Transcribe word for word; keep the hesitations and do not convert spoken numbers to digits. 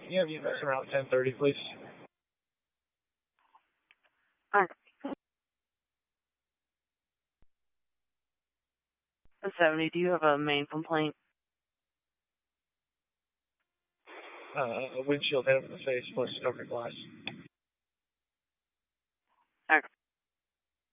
you have units around ten thirty, please? All right. seventy, do you have a main complaint? Uh, a windshield hit him in the face, plus covered glass.